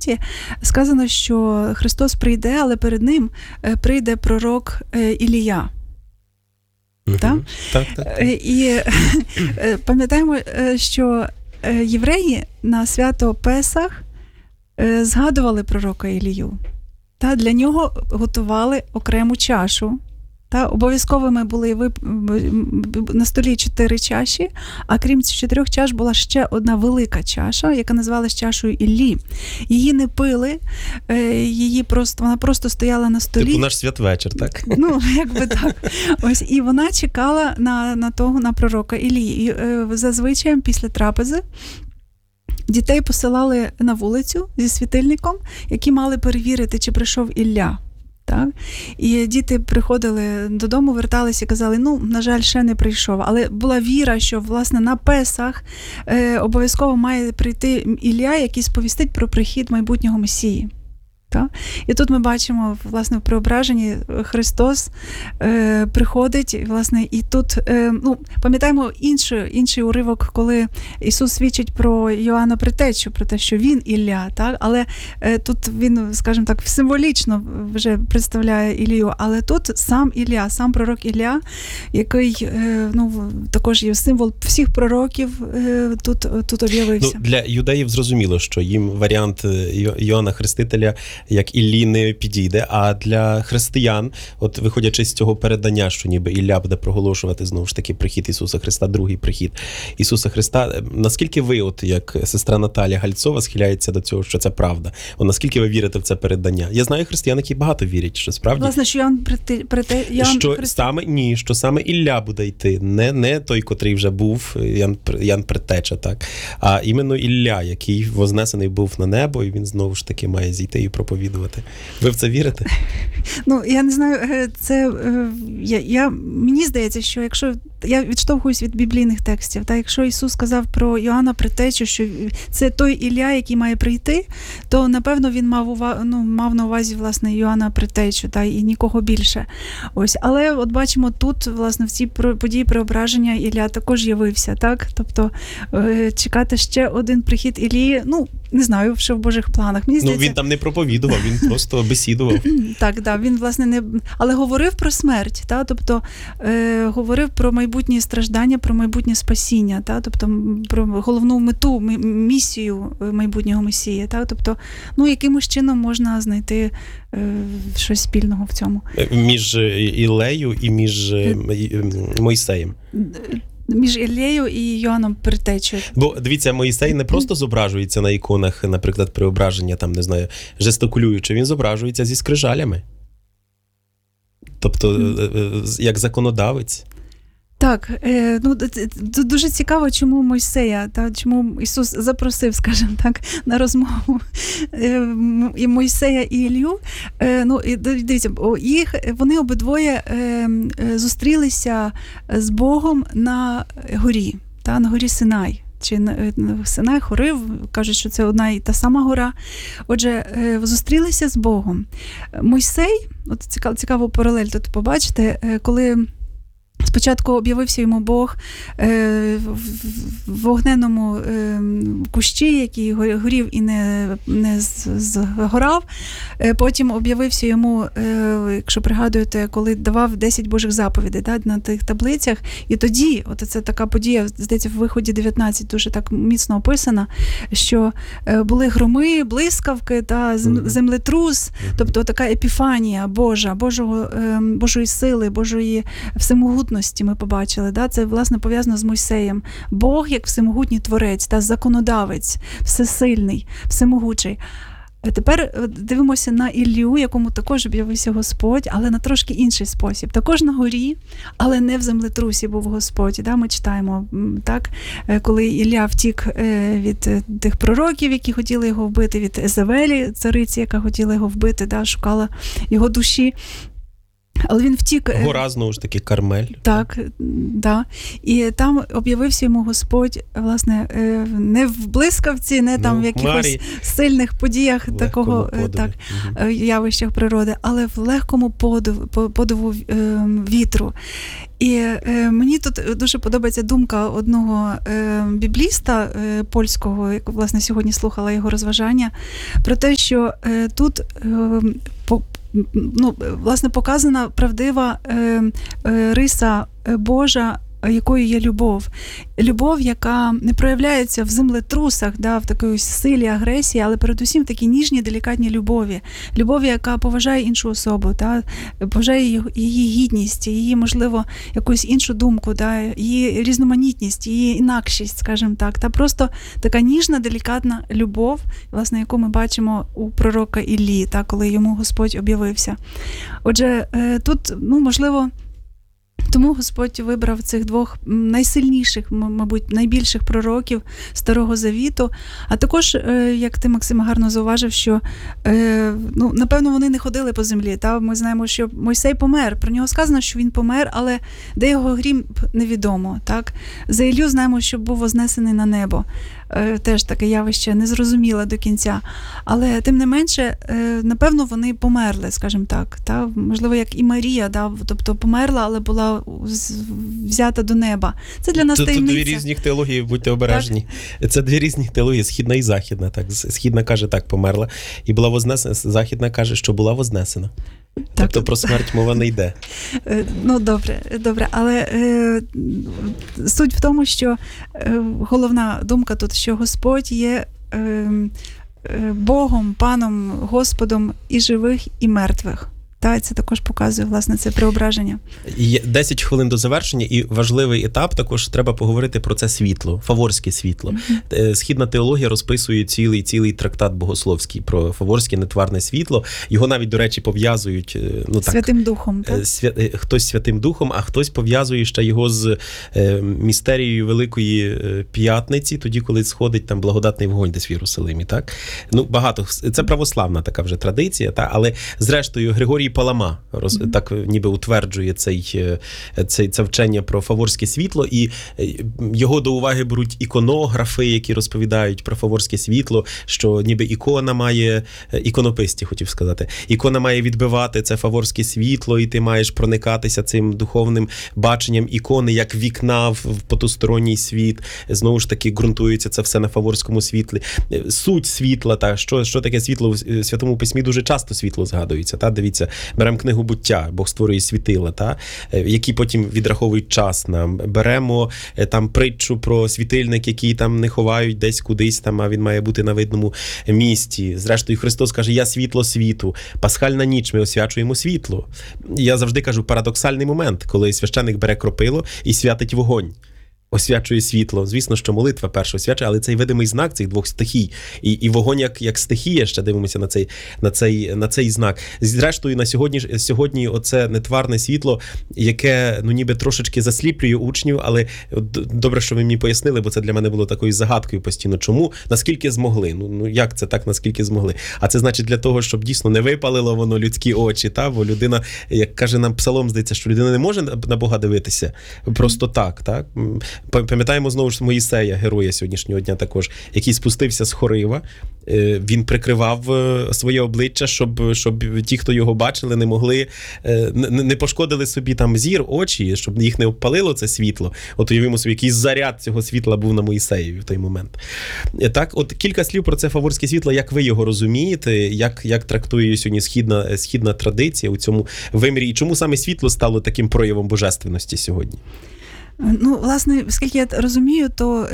Євангелісті сказано, що Христос прийде, але перед ним прийде пророк Ілія. Так? Так. І пам'ятаємо, що євреї на свято Песах згадували пророка Ілію. Для нього готували окрему чашу. Обов'язковими були на столі 4 чаші, а крім цих 4 чаш була ще одна велика чаша, яка називалась чашою Іллі. Її не пили, вона просто стояла на столі. Типу наш святвечір, так? Ну, якби так. Ось, і вона чекала на пророка Іллі. І зазвичай після трапези дітей посилали на вулицю зі світильником, які мали перевірити, чи прийшов Ілля. Так? І діти приходили додому, верталися і казали, на жаль, ще не прийшов. Але була віра, що, власне, на Песах обов'язково має прийти Ілля, який сповістить про прихід майбутнього Месії. Так? І тут ми бачимо, власне, в преображенні Христос приходить, власне, і тут, пам'ятаємо інший уривок, коли Ісус свідчить про Йоанна Предтечу, про те, що він Ілля, так? Але тут він, скажімо так, символічно вже представляє Ілію, але тут сам Ілля, сам пророк Ілля, який, також є символ всіх пророків, тут об'явився. Для юдеїв зрозуміло, що їм варіант Йоанна Хрестителя як Іллі не підійде, а для християн, от виходячи з цього передання, що ніби Ілля буде проголошувати знову ж таки прихід Ісуса Христа, другий прихід Ісуса Христа, наскільки ви, от як сестра Наталія Гальцова, схиляється до цього, що це правда? Наскільки ви вірите в це передання? Я знаю християн, які багато вірять, що справді. Власне, що що саме Ілля буде йти, не той, котрий вже був, Ян Предтеча, так, а іменно Ілля, який вознесений був на небо, і він знову ж таки має зійти і проповідувати. Ви в це вірите? Я не знаю, мені здається, що якщо я відштовхуюсь від біблійних текстів, якщо Ісус сказав про Йоанна Предтечу, що це той Ілля, який має прийти, то, напевно, він мав на увазі, власне, Йоанна Предтечу, і нікого більше. Ось. Але от бачимо тут, власне, в цій події преображення Ілля також явився, так? Тобто чекати ще один прихід Іллі, не знаю, що в Божих планах. Мені здається, він там не проповідував, він просто бесідував. Так, він, власне, не... Але говорив про смерть, тобто говорив про майбутні страждання, про майбутнє спасіння, тобто про головну мету, місію майбутнього Месії. Тобто, якимось чином можна знайти щось спільного в цьому. Між Іллею і між Мойсеєм. Між Іллею і Йоанном Предтечею. Бо, дивіться, Моїсей не просто зображується на іконах, наприклад, преображення, жестикулюючи, він зображується зі скрижалями. Тобто, як законодавець. Так, дуже цікаво, чому Мойсея, чому Ісус запросив, скажімо так, на розмову і Мойсея, і Іллю. Дивіться, вони обидвоє зустрілися з Богом на горі, на горі Синай. Чи Синай, Хорив, кажуть, що це одна і та сама гора. Отже, зустрілися з Богом. Мойсей, от цікаву паралель тут побачите, коли спочатку об'явився йому Бог в вогненному кущі, який горів і не згорав. Потім об'явився йому, якщо пригадуєте, коли давав 10 Божих заповідей на тих таблицях. І тоді, це така подія, здається, в Виході 19 дуже так міцно описана, що були громи, блискавки, землетрус, тобто така епіфанія Божа, Божої сили, Божої всемогутності ми побачили. Це, власне, пов'язано з Мойсеєм. Бог, як всемогутній творець, законодавець, всесильний, всемогучий. Тепер дивимося на Іллю, якому також об'явився Господь, але на трошки інший спосіб. Також на горі, але не в землетрусі був Господь. Ми читаємо, так, коли Ілля втік від тих пророків, які хотіли його вбити, від Єзавелі, цариці, яка хотіла його вбити, шукала його душі. Але він втік. Гора, знову ж таки, Кармель. Так, да. І там об'явився йому Господь, власне, не в блискавці, не там в якихось сильних подіях такого явищах природи, але в легкому подиву вітру. І мені тут дуже подобається думка одного бібліста польського, як, власне, сьогодні слухала його розважання, про те, що тут власне, показана правдива риса Божа, якою є любов. Любов, яка не проявляється в землетрусах, в такій силі, агресії, але передусім в такій ніжній, делікатній любові. Любові, яка поважає іншу особу, поважає її гідність, її, можливо, якусь іншу думку, її різноманітність, її інакшість, скажімо так. Та просто така ніжна, делікатна любов, власне, яку ми бачимо у пророка Іллі, коли йому Господь об'явився. Отже, тут, можливо, тому Господь вибрав цих двох найсильніших, мабуть, найбільших пророків Старого Завіту. А також, як ти, Максим, гарно зауважив, що, напевно, вони не ходили по землі. Ми знаємо, що Мойсей помер. Про нього сказано, що він помер, але де його грім, невідомо. Так? За Іллю знаємо, що був вознесений на небо. Теж таке явище незрозуміле до кінця. Але, тим не менше, напевно, вони померли, скажімо так. Можливо, як і Марія, тобто померла, але була взята до неба. Це для нас таємниця. Це дві різні теології, будьте обережні. Так. Це дві різні теології, східна і західна. Так. Східна каже, так, померла, і була вознесена. Західна каже, що була вознесена. Тобто про смерть мова не йде. Добре. Але суть в тому, що головна думка тут, що Господь є Богом, Паном, Господом і живих, і мертвих. Це також показує, власне, це преображення. 10 хвилин до завершення, і важливий етап, також треба поговорити про це світло, фаворське світло. Східна теологія розписує цілий трактат богословський про фаворське нетварне світло. Його навіть, до речі, пов'язують... Святим Духом, так? Хтось Святим Духом, а хтось пов'язує ще його з містерією Великої П'ятниці, тоді, коли сходить там благодатний вогонь десь в Єрусалимі, так? Багато. Це православна така вже традиція, але зрештою Григорій Палама так ніби утверджує це вчення про фаворське світло, і його до уваги беруть іконографи, які розповідають про фаворське світло, що ніби ікона має, іконописці, хотів сказати, ікона має відбивати це фаворське світло, і ти маєш проникатися цим духовним баченням ікони, як вікна в потусторонній світ. Знову ж таки, ґрунтується це все на фаворському світлі. Суть світла, що таке світло в Святому Письмі, дуже часто світло згадується. Дивіться, беремо книгу «Буття», Бог створює світила, які потім відраховують час нам. Беремо там притчу про світильник, який там не ховають десь кудись, а він має бути на видному місці. Зрештою, Христос каже, я світло світу. Пасхальна ніч, ми освячуємо світло. Я завжди кажу, парадоксальний момент, коли священик бере кропило і святить вогонь. Освячує світло. Звісно, що молитва перша освячує, але цей видимий знак цих двох стихій. І вогонь як стихія, ще дивимося на цей знак. Зрештою, на сьогодні оце нетварне світло, яке, ніби трошечки засліплює учнів, але добре, що ви мені пояснили, бо це для мене було такою загадкою постійно. Чому? Наскільки змогли? Як це так, наскільки змогли? А це значить для того, щоб дійсно не випалило воно людські очі, бо людина, як каже нам Псалом, здається, що людина не може на Бога дивитися просто так? Пам'ятаємо знову ж Моїсея, героя сьогоднішнього дня також, який спустився з Хорива. Він прикривав своє обличчя, щоб ті, хто його бачили, не могли, не пошкодили собі там зір, очі, щоб їх не обпалило це світло. От уявимо собі, який заряд цього світла був на Моїсеєві в той момент. Так, от кілька слів про це фаворське світло, як ви його розумієте, як трактує сьогодні східна традиція у цьому вимірі, і чому саме світло стало таким проявом божественності сьогодні? Власне, оскільки я розумію, то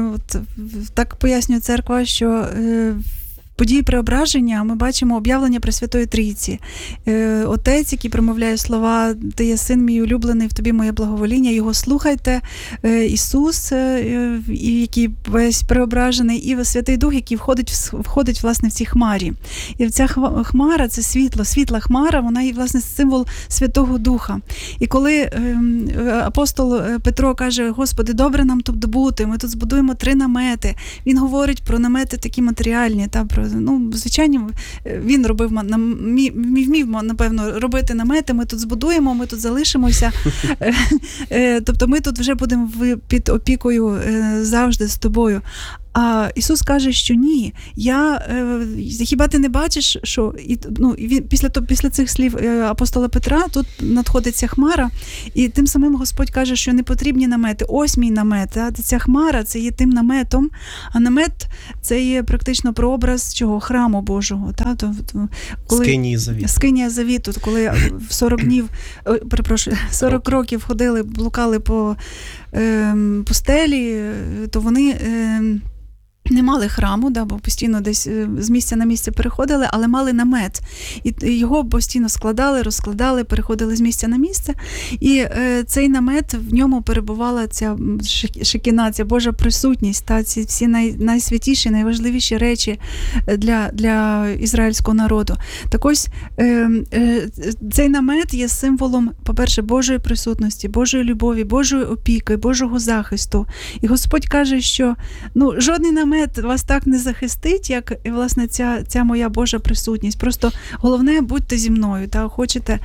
так пояснює церква, що події преображення ми бачимо об'явлення Пресвятої Трійці. Отець, який промовляє слова «Ти є син мій улюблений, в тобі моє благовоління», його слухайте. Ісус, який весь преображений, і Святий Дух, який входить власне в цій хмарі. І ця хмара – це світло, світла хмара, вона є, власне, символ Святого Духа. І коли апостол Петро каже, Господи, добре нам тут бути, ми тут збудуємо 3 намети. Він говорить про намети такі матеріальні, про Ну, звичайно, він робив, вмів, напевно, робити намети, ми тут збудуємо, ми тут залишимося. Тобто ми тут вже будемо під опікою завжди з тобою. А Ісус каже, що ні, хіба ти не бачиш, що після цих слів апостола Петра тут надходить ця хмара, і тим самим Господь каже, що не потрібні намети. Ось мій намет. Ця хмара – це є тим наметом, а намет – це є практично прообраз чого? Храму Божого. Скинія завіту, коли в 40 років ходили, блукали по пустелі, то вони не мали храму, бо постійно десь з місця на місце переходили, але мали намет. І його постійно складали, розкладали, переходили з місця на місце. І цей намет, в ньому перебувала ця шекіна, ця Божа присутність, ці всі найсвятіші, найважливіші речі для ізраїльського народу. Так ось, цей намет є символом, по-перше, Божої присутності, Божої любові, Божої опіки, Божого захисту. І Господь каже, що жодний намет вас так не захистить, як, власне, ця моя Божа присутність. Просто головне, будьте зі мною. Хочете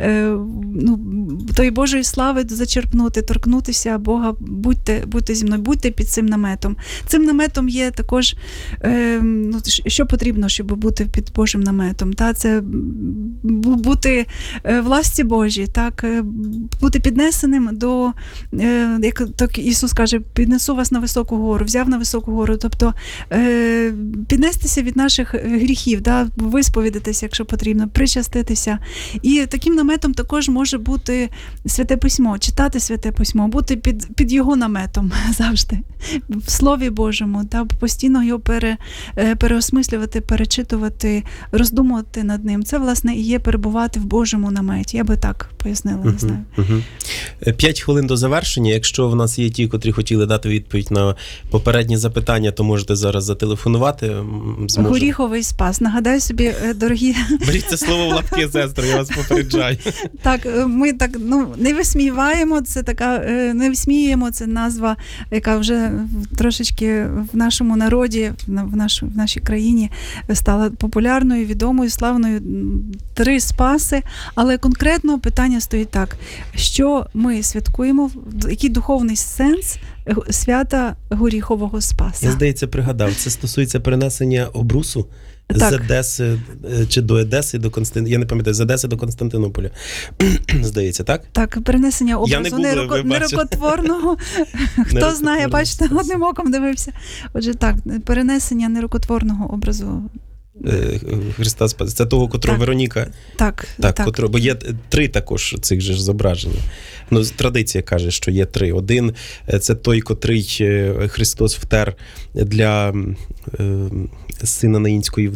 тої Божої слави зачерпнути, торкнутися Бога, будьте зі мною, будьте під цим наметом. Цим наметом є також, що потрібно, щоб бути під Божим наметом. Це бути в ласці Божій, бути піднесеним до, як так Ісус каже, піднесу вас на високу гору, взяв на високу гору. Тобто піднестися від наших гріхів, висповідатися, якщо потрібно, причаститися. І таким наметом також може бути Святе Письмо, читати Святе Письмо, бути під його наметом завжди, в Слові Божому, постійно його переосмислювати, перечитувати, роздумувати над ним. Це, власне, і є перебувати в Божому наметі. Я би так пояснила, не знаю. 5 хвилин до завершення. Якщо в нас є ті, котрі хотіли дати відповідь на попередні запитання, то можете зараз зателефонувати. Горіховий спас. Нагадаю собі, дорогі... Беріть це слово в лапки, сестро, я вас попереджаю. Так, ми так, не висміюємо, не висміюємо, це назва, яка вже трошечки в нашому народі, в нашій країні стала популярною, відомою, славною. 3 спаси, але конкретно питання стоїть так, що ми святкуємо, який духовний сенс свята Горіхового Спаса. Я, здається, пригадав, це стосується перенесення обрусу з Одеси чи до Одеси до Константинополя. Я не пам'ятаю, з Одеси до Константинополя. Здається, так? Так, перенесення образу нерукотворного. Хто знає, бачите, одним оком дивився. Отже, так, перенесення нерукотворного образу Христа Спаса. Це того, котрого Вероніка. Так. Бо є 3 також цих же ж зображення. Традиція каже, що є 3. Один – це той, котрий Христос втер для сина Наїнської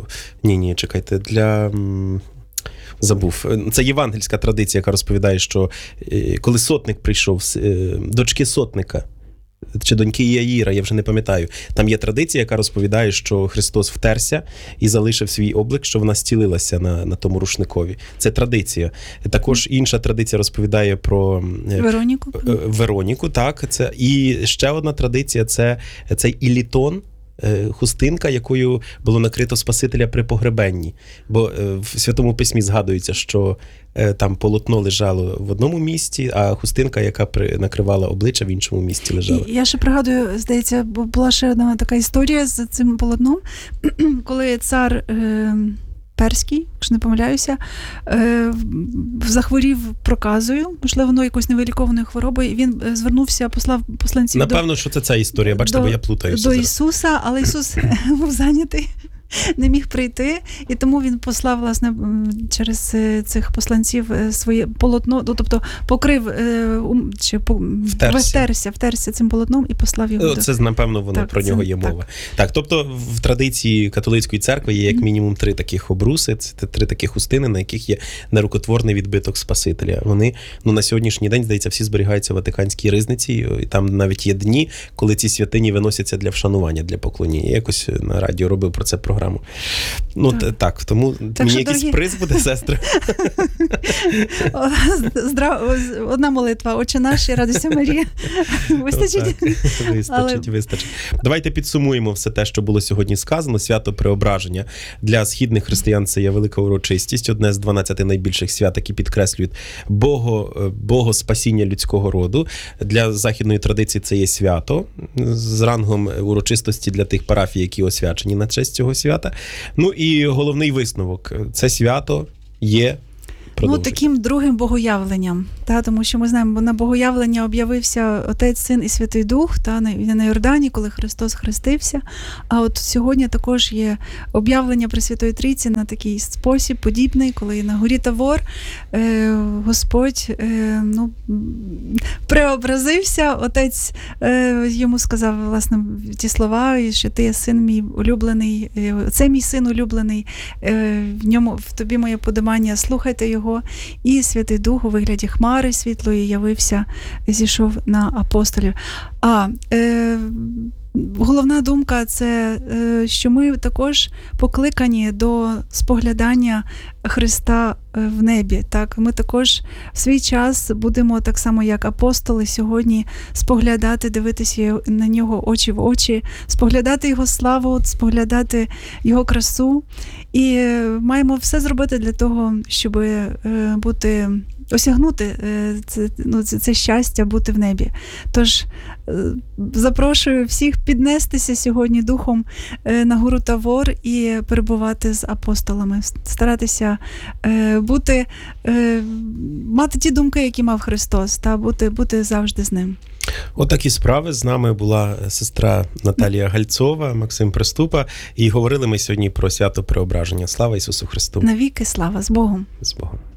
забув. Це євангельська традиція, яка розповідає, що коли сотник прийшов, дочки сотника, чи доньки Яїра, я вже не пам'ятаю. Там є традиція, яка розповідає, що Христос втерся і залишив свій облик, що вона зцілилася на тому рушникові. Це традиція. Також інша традиція розповідає про Вероніку, так. І ще одна традиція – це цей ілітон, хустинка, якою було накрито Спасителя при погребенні. Бо в Святому Письмі згадується, що там полотно лежало в одному місці, а хустинка, яка накривала обличчя, в іншому місці лежала. Я ще пригадую, здається, була ще одна така історія з цим полотном, коли цар Перський, якщо не помиляюся, захворів проказою, можливо, якоюсь невилікованою хворобою, і він звернувся, послав посланців Напевно, що це ця історія, бачите, бо я плутаюся. До Ісуса, але Ісус був зайнятий, не міг прийти, і тому він послав, власне, через цих посланців своє полотно, тобто покрив, втерся цим полотном і послав його. Це, напевно, воно про нього є мова. Так, тобто в традиції католицької церкви є як мінімум 3 таких обруси, це 3 таких хустини, на яких є нерукотворний відбиток Спасителя. Вони, на сьогоднішній день, здається, всі зберігаються в Ватиканській ризниці, і там навіть є дні, коли ці святині виносяться для вшанування, для поклоніння. Я якось на радіо робив про це програму. Ну, Так. так, тому Так мені що, якийсь дорогі- приз буде, сестра. Одна молитва. Отче наш і радуйся Марія. Вистачить? Отак. Вистачить. Давайте підсумуємо все те, що було сьогодні сказано. Свято Преображення для східних християн це є велика урочистість, одне з 12 найбільших свят, які підкреслюють богоспасіння людського роду. Для західної традиції це є свято з рангом урочистості для тих парафій, які освячені на честь цього свята. Ну і головний висновок – це свято є продовження. Таким другим богоявленням, тому що ми знаємо, на богоявлення об'явився Отець, Син і Святий Дух на Йордані, коли Христос хрестився. А от сьогодні також є об'явлення Пресвятої Трійці на такий спосіб подібний, коли на горі Тавор Господь преобразився. Отець йому сказав, власне, ті слова, що ти є син мій улюблений, це мій син улюблений, в тобі моє подимання, слухайте його. І Святий Дух у вигляді хмари світлої явився, зійшов на апостолів. Головна думка – це, що ми також покликані до споглядання Христа в небі. Так? Ми також в свій час будемо, так само як апостоли, сьогодні споглядати, дивитися на нього очі в очі, споглядати його славу, споглядати його красу. І маємо все зробити для того, щоб осягнути це щастя бути в небі. Тож запрошую всіх піднестися сьогодні духом на гору Тавор і перебувати з апостолами, старатися мати ті думки, які мав Христос, та бути завжди з ним. Отакі справи. З нами була сестра Наталія Гальцова, Максим Приступа, і говорили ми сьогодні про свято Преображення. Слава Ісусу Христу! Навіки слава! З Богом! З Богом!